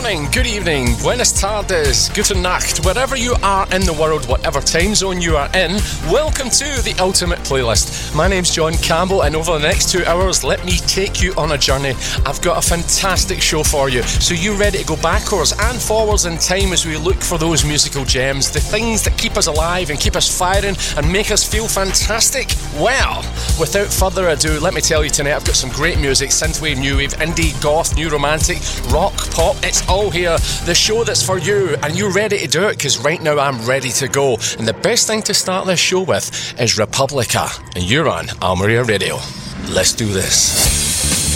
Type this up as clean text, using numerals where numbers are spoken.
morning, good evening, buenas tardes, gute Nacht, wherever you are in the world, whatever time zone you are in, welcome to the Ultimate Playlist. My name's John Campbell, and over the next 2 hours, let me take you on a journey. I've got a fantastic show for you, so you ready to go backwards and forwards in time as we look for those musical gems, the things that keep us alive and keep us firing and make us feel fantastic? Well, without further ado, let me tell you tonight, I've got some great music, synthwave, new wave, indie, goth, new romantic, rock, pop, it's all here. The show that's for you, and you're ready to do it, because right now I'm ready to go. And the best thing to start this show with is Republica, and you're on Almeria Radio. Let's do this.